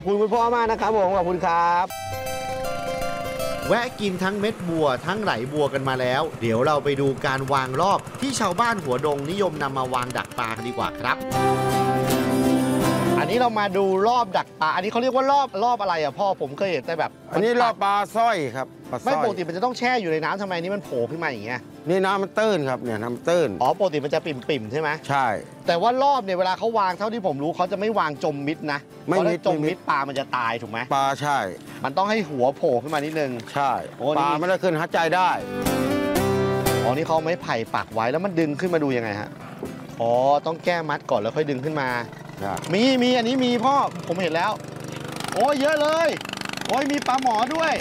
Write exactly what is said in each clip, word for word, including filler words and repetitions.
คุณคุณพ่อมากนะครับผมขอบคุณครับแวะกินทั้งเม็ดบัวทั้งไหลบัวกันมาแล้วเดี๋ยวเราไปดูการวางรอบที่ชาวบ้านหัวดงนิยมนำมาวางดักปลากันดีกว่าครับอันนี้เรามาดูรอบดักปลาอันนี้เขาเรียกว่ารอบรอบอะไรอ่ะพ่อผมเคยเห็นแต่แบบอันนี้รอบปลาสร้อยครับไม่ปกติมันจะต้องแช่อยู่ในน้ำทำไมนี่มันโผล่ขึ้นมาอย่างเงี้ยนี่น้ำมันตื้นครับเนี่ยน้ำตื้นอ๋อปกติมันจะปิ่มๆใช่ไหมใช่แต่ว่ารอบเนี่ยเวลาเขาวางเท่าที่ผมรู้เขาจะไม่วางจมมิดนะไม่มิดจมมิดปลามันจะตายถูกไหมปลาใช่มันต้องให้หัวโผล่ขึ้นมานิดนึงใช่ปลาไม่ได้ขึ้นหายใจได้อ๋อนี่เขาไม่ไผ่ปักไว้แล้วมันดึงขึ้นมาดูยังไงฮะอ๋อต้องแก้มัดก่อนแล้วค่อยดึงขึ้นมามีมีอันนี้มีพ่อผมเห็นแล้วโอ้เยอะเลยโอ้ยมีปลาหมอด้วย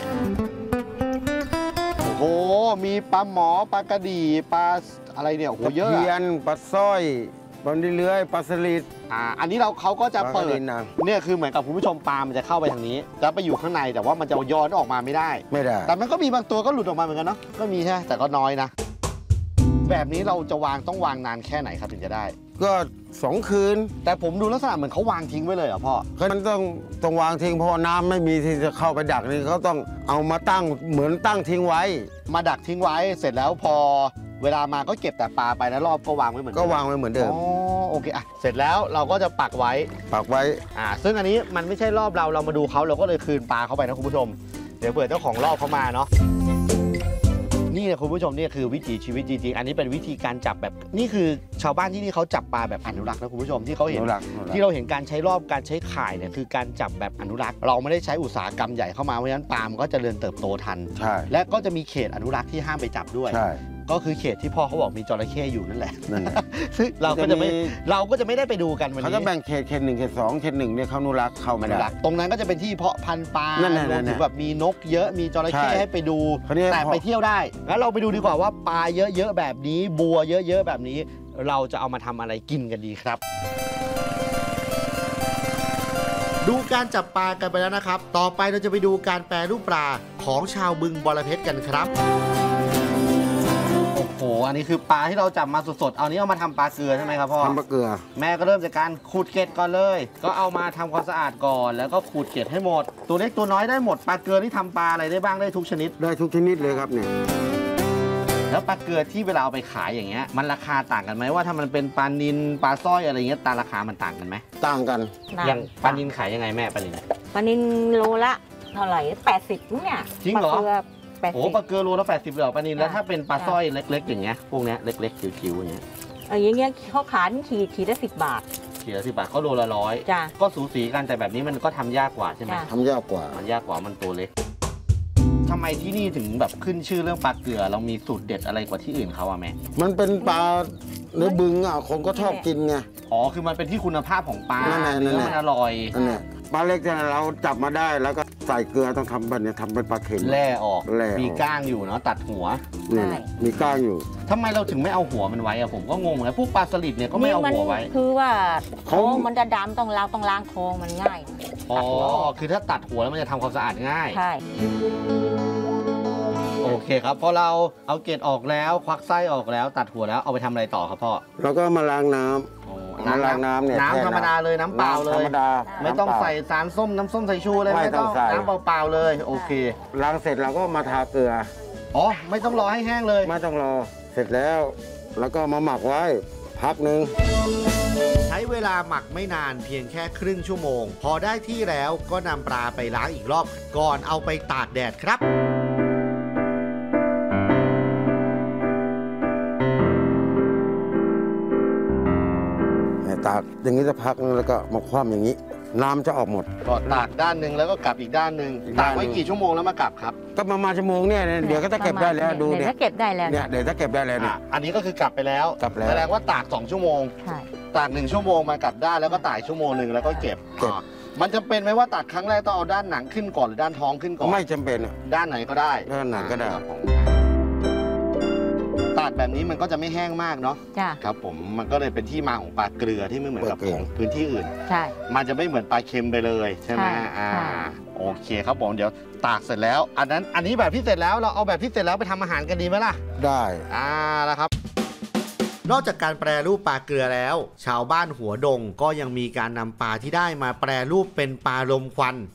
โอ้โหมีปลาหมอปลากระดี่ปลาอะไรเนี่ยโอ้โหเยอะเพียนปลาสร้อยปลาเลื้อยปลาสลิดอ่าอันนี้เราเขาก็จะเปิดเนี่ยคือเหมือนกับคุณผู้ชมปลามันจะเข้าไปทางนี้แล้วไปอยู่ข้างในแต่ว่ามันจะย้อนออกมาไม่ได้ไม่ได้แต่มันก็มีบางตัวก็หลุดออกมาเหมือนกันเนาะก็มีใช่แต่ก็น้อยนะแบบนี้เราจะวางต้องวางนานแค่ไหนครับถึงจะได้ก็สองคืนแต่ผมดูลักษณะเหมือนเขาวางทิ้งไว้เลยเหรอพ่อมันต้องต้องวางทิ้งเพราะน้ำไม่มีที่จะเข้าไปดักนี่เขาต้องเอามาตั้งเหมือนตั้งทิ้งไว้มาดักทิ้งไว้เสร็จแล้วพอเวลามาก็เก็บแต่ปลาไปแล้วรอบก็วางไว้เหมือนก็วางไว้เหมือนเดิมอ๋อโอเคอ่ะเสร็จแล้วเราก็จะปักไว้ปักไว้อ่าซึ่งอันนี้มันไม่ใช่รอบเราเรามาดูเขาเราก็เลยคืนปลาเข้าไปนะคุณผู้ชมเดี๋ยวเผื่อเจ้าของรอบเขามาเนาะนี่นะคุณผู้ชมนี่คือวิถีชีวิตจริงๆอันนี้เป็นวิธีการจับแบบนี่คือชาวบ้านที่นี่เขาจับปลาแบบอนุรักษ์นะคุณผู้ชมที่เขาเห็นที่เราเห็นการใช้รอบการใช้ข่ายเนี่ยคือการจับแบบอนุรักษ์เราไม่ได้ใช้อุตสาหกรรมใหญ่เข้ามาเพราะฉะนั้นปลามันก็เจริญเติบโตทันใช่และก็จะมีเขตอนุรักษ์ที่ห้ามไปจับด้วยใช่ก็คือเขตที่พ่อเขาบอกมีจระเข้อยู่นั่นแหละซึ่งเราก็จะไม่เราก็จะไม่ได้ไปดูกันวันนี้เขาจะแบ่งเขตเขตหนึ่งเขตสองเขตหนึ่งเนี่ยเขาอนุรักษ์เข้าไม่ได้ตรงนั้นก็จะเป็นที่เพาะพันธุ์ปลารวมถึงแบบมีนกเยอะมีจระเข้ให้ไปดูแต่ไปเที่ยวได้งั้นเราไปดูดีกว่าว่าปลาเยอะๆแบบนี้บัวเยอะๆแบบนี้เราจะเอามาทำอะไรกินกันดีครับดูการจับปลากันไปแล้วนะครับต่อไปเราจะไปดูการแปรรูปปลาของชาวบึงบรเพชรกันครับโอ้โหอันนี้คือปลาที่เราจับมาสดๆเอานี้เอามาทำปลาเกลือใช่ไหมครับพ่อทำปลาเกลือแม่ก็เริ่มจากการขูดเกล็ดก่อนเลยก็เอามาทำความสะอาดก่อนแล้วก็ขูดเกล็ดให้หมดตัวเล็กตัวน้อยได้หมดปลาเกลือที่ทำปลาอะไรได้บ้างได้ทุกชนิดได้ทุกชนิดเลยครับเนี่ยแล้วปลาเกลือที่เวลาเอาไปขายอย่างเงี้ยมันราคาต่างกันไหมว่าถ้ามันเป็นปลานิลปลาสร้อยอะไรเงี้ยตาราคามันต่างกันไหมต่างกันอย่างปลานิลขายยังไงแม่ปลานิลปลานิลโลละเท่าไหร่แปดสิบเนี่ยจริงเหรอโอ้ปลาเกลือโลละแปดสิบเหรอปลานิลแล้วถ้าเป็นปลาสร้อยเล็กๆอย่างเงี้ยพวกเนี้ยเล็กๆจิ๋วๆอย่างเงี้ยเอออย่างเงี้ยเขาขายขีดขีดละสิบบาทขีดละสิบบาทเขาโลละร้อยก็สูสีกันแต่แบบนี้มันก็ทำยากกว่าใช่ไหมทำยากกว่ามันยากกว่ามันตัวเล็กทำไมที่นี่ถึงแบบขึ้นชื่อเรื่องปลาเกลือเรามีสูตรเด็ดอะไรกว่าที่อื่นเขาอะแม่มันเป็นปลาในบึงอ่ะคนก็ชอบกินไงอ๋อคือมันเป็นที่คุณภาพของปลาเนื้อมันอร่อยนั่นแหละปลาเล็กที่เราจับมาได้แล้วก็ใส่เกลือต้องทำแบบนี้ทำเป็นปลาเค็มแล่ออกมีก้างอยู่เนาะตัดหัวนี่มีก้างอยู่ทำไมเราถึงไม่เอาหัวมันไว้อะผมก็งงเลยพวกปลาสลิดเนี่ยก็ไม่เอาหัวไว้คือว่าท้องมันจะดำต้องล้างต้องล้างท้องมันง่ายอ๋อคือถ้าตัดหัวแล้วมันจะทำความสะอาดง่ายใช่โอเคครับพอเราเอาเกล็ดออกแล้วควักไส้ออกแล้วตัดหัวแล้วเอาไปทำอะไรต่อครับพ่อเราก็มาล้างน้ำน้ำล้างน้ำเนี่ยน้ำธรรมดาเลยน้ำเปล่าเลยธรรมดาไม่ต้องใส่สารส้มน้ำส้มสายชูเลยไม่ต้องน้ำเปล่าๆเลยโอเคล้างเสร็จเราก็มาทาเกลืออ๋อไม่ต้องรอให้แห้งเลยไม่ต้องรอเสร็จแล้วแล้วก็มาหมักไว้พักหนึ่งใช้เวลาหมักไม่นานเพียงแค่ครึ่งชั่วโมงพอได้ที่แล้วก็นำปลาไปล้างอีกรอบก่อนเอาไปตากแดดครับตากอย่างนี้จะพักนึงแล้วก็มาคว่ำอย่างนี้น้ำจะออกหมดก็ตากด้านหนึ่งแล้วก็กลับอีกด้านหนึ่งตากไว้กี่ชั่วโมงแล้วมากลับครับก็ประมาณชั่วโมงเนี่ยเดี๋ยวก็จะเก็บได้แล้วดูเนี่ยเดี๋ยวเก็บได้แล้วเนี่ยเดี๋ยวจะเก็บได้แล้วเนี่ยอันนี้ก็คือกลับไปแล้วกลับแล้วแสดงว่าตากสองชั่วโมงใช่ตากหนึ่งชั่วโมงมากลับด้านแล้วก็ตากชั่วโมงหนึ่งแล้วก็เก็บมันจำเป็นไหมว่าตากครั้งแรกต้องเอาด้านหนังขึ้นก่อนหรือด้านท้องขึ้นก่อนไม่จำเป็นด้านไหนก็ได้ด้านไหนก็ได้ตากแบบนี้มันก็จะไม่แห้งมากเนาะจ้ะครับผมมันก็เลยเป็นที่มาของปลาเกลือที่ไม่เหมือนกับของพื้นที่อื่นใช่มันจะไม่เหมือนปลาเค็มไปเลยใช่ไหมอ่าโอเคครับผมเดี๋ยวตากเสร็จแล้วอันนั้นอันนี้แบบที่เสร็จแล้วเราเอาแบบที่เสร็จแล้วไปทำอาหารกันดีไหมล่ะได้อ่าแล้วครับนอกจากการแปรรูปปลาเกลือแล้ว ชาวบ้านหัวดงก็ยังมีการนำปลาที่ได้มาแปรรูปเป็นปลาลมควัน